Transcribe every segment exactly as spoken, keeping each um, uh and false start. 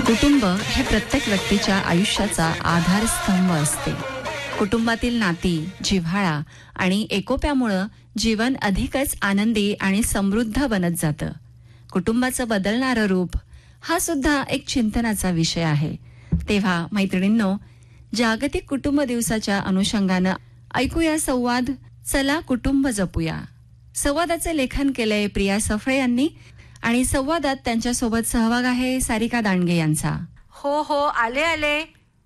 कुटुंब हे प्रत्येक व्यक्तीच्या आयुष्याचा आधारस्तंभ असते. कुटुंबातील नाती, जिव्हाळा आणि एकोप्यामुळं जीवन अधिकच आनंदी आणि समृद्ध बनत जातं. कुटुंबाचं बदलणारं रूप हा सुद्धा एक चिंतनाचा विषय आहे. तेव्हा मैत्रिणींनो, जागतिक कुटुंब दिवसाच्या अनुषंगानं ऐकूया संवाद चला कुटुंब जपूया. संवादाचे लेखन केलंय प्रिया सफळे यांनी आणि संवादात त्यांच्यासोबत सहभाग आहे सारिका दांडगे यांचा. हो हो आले आले.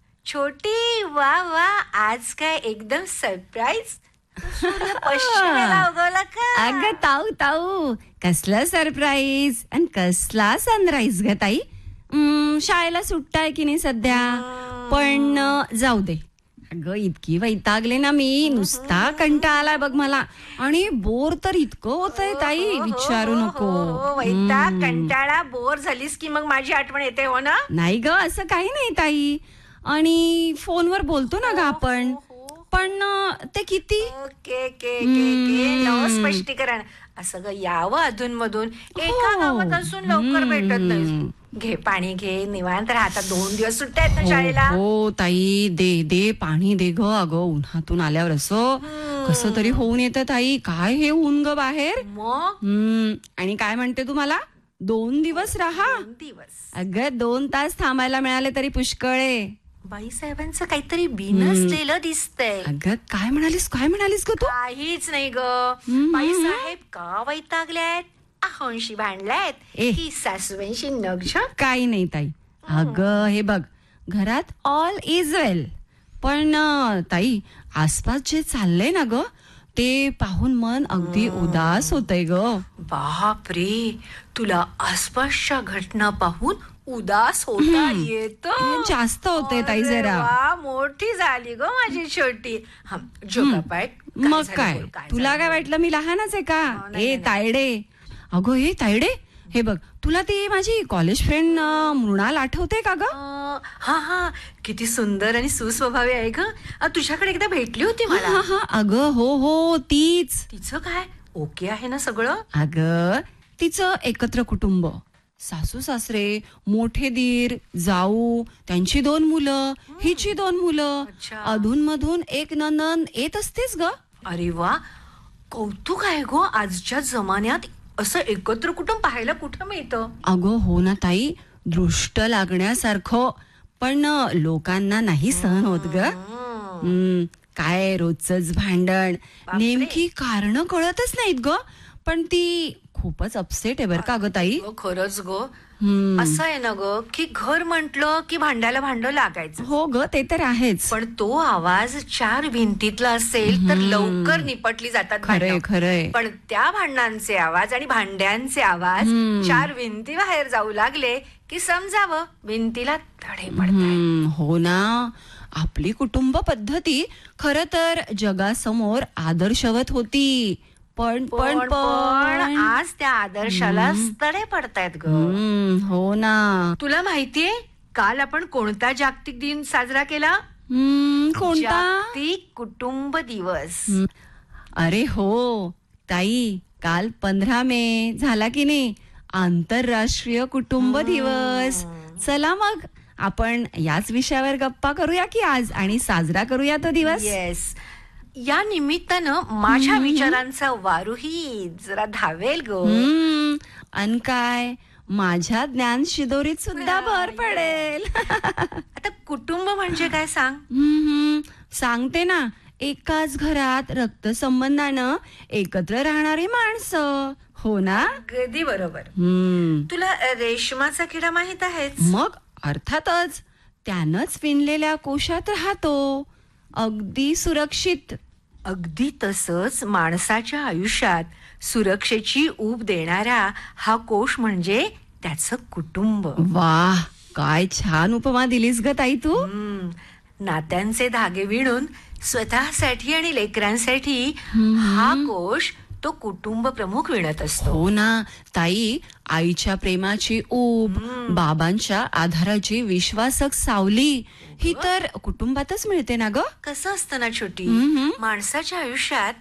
छोटी वा वा, आज काय एकदम सरप्राईज. सूर्य पश्चिमेला उगवला का? अगं ताऊ ताऊ, कसला सरप्राईज आणि कसला सनराईज ग ताई. हम्म, शाळेला सुट्टा आहे की नाही सध्या, पण अं, जाऊ दे. अगं इतकी वैतागले ना मी, नुसता कंटाळा आलाय बघ मला. आणि बोर तर इतकं होतंय ताई, विचारू नको. वैताग, कंटाळा, बोर झालीस की मग माझी आठवण येते. हो ना? नाही ग, असं काही नाही ताई. आणि फोनवर बोलतो ना ग आपण, पण अं, ते किती ओके के के नव स्पष्टीकरण. असं ग यावं अधून मधून. एका गावात असून लवकर भेटत नाही. घे पाणी घे, निवांत राहतात. दोन दिवस सुट्ट्या आहेत ना शाळेला. हो ताई, दे दे पाणी दे ग. अगं उन्हातून आल्यावर असं कसं तरी होऊन येतं ताई. काय हे ऊन ग बाहेर. मग हम्म, आणि काय म्हणते तू मला, दोन दिवस राहा. दोन दिवस अगं दोन तास थांबायला मिळाले तरी पुष्कळे. बाई साहेबांचं काहीतरी बिनसलेलं दिसतंय. अगं काय म्हणालीस, काय म्हणालीस ग तू? काहीच नाही ग. बाई साहेब का वैतागल्यात, अहोंशी भांडल्यात ए. की सासूबाईंशी नगझ? काही नाही ताई. अगं हे बघ, घरात ऑल इज वेल, पण अं, ताई आसपास जे चाललंय ना ग, ते पाहून मन अगदी उदास होतंय ग. बापरे, तुला आसपासच्या घटना पाहून उदास होता येत? जास्त होतंय ताई जरा. वा, मोठी झाली ग माझी छोटी. हं, जोगा पाय. मग काय, तुला काय वाटलं मी लहानच आहे का? ए तायडे, अगं हे तायडे, हे बग, तुला ती माझी कॉलेज फ्रेंड मृणाल आठवते का ग? हा हा, किती सुंदर आणि सुस्वभावी आहे ग. अ, तुझ्याकडे एकदा भेटली होती मला. हा हा, अगं हो हो, तीच. तिचं काय ओके आहे ना सगळं? अगं तिचं एकत्र कुटुंब, सासू सासरे, मोठे दीर, जाऊ, त्यांची दोन मुलं, हिची दोन मुलं, अधून मधून एक नणंद येत असतेच ग. अरे वा, कौतुक आहे ग. आजच्या जमान्यात असं एकत्र कुटुंब पाहायला कुठं मिळतं? अगं हो ना ताई, दृष्ट लागण्यासारखं, पण लोकांना नाही सहन होत ग. हम्म, काय रोजच भांडण, नेमकी कारण कळतच नाहीत ग. पण ती खूपच अपसेट आहे बर का ग ताई. खरंच ग. असं आहे ना ग की घर म्हंटल की भांडायला भांड लागायचं. हो ग, ते तर आहेच. पण तो आवाज चार भिंतीतला असेल तर लवकर निपटली जातात. खरंय खरंय. पण त्या भांडणांचे आवाज आणि भांड्यांचे आवाज चार भिंती बाहेर जाऊ लागले की समजावं भिंतीला तडे पडतात. हो ना, आपली कुटुंब पद्धती खर तर जगासमोर आदर्शवत होती. पण पण पण आज त्या आदर्शाला तडे पडतायत ग. हो ना. तुला माहितीये काल आपण कोणता जागतिक दिन साजरा केला? कोणता? जागतिक कुटुंब दिवस. अरे हो ताई, काल पंधरा मे झाला की नाही, आंतरराष्ट्रीय कुटुंब दिवस. चला मग आपण याच विषयावर गप्पा करूया की आज, आणि साजरा करूया तो दिवस. येस, या निमित्तानं माझ्या विचारांचा वारूही जरा धावेल ग. अन काय, माझ्या ज्ञान शिदोरीत सुद्धा भर पडेल. आता कुटुंब म्हणजे काय सांग? सांगते ना, एकाच घरात रक्तसंबंधानं एकत्र राहणारी माणसं. हो ना? अगदी बरोबर. तुला रेशमाचा किडा माहित आहेच? मग अर्थातच, त्यानंच विणलेल्या कोशात राहतो, अगदी सुरक्षित. अगदी तसंच माणसाच्या आयुष्यात सुरक्षेची ऊब देणारा हा कोश म्हणजे त्याचं कुटुंब. वाह, काय छान उपमा दिलीस ग ताई तू. नात्यांचे धागे विणून स्वतःसाठी आणि लेकरांसाठी हा कोश तो कुटुंब प्रमुख विणत असतो. हो ना ताई, आईच्या प्रेमाची ऊब, बाबांच्या आधाराची विश्वासक सावली, ही तर कुटुंबातच मिळते ना ग. कसं असतं ना छोटी, माणसाच्या आयुष्यात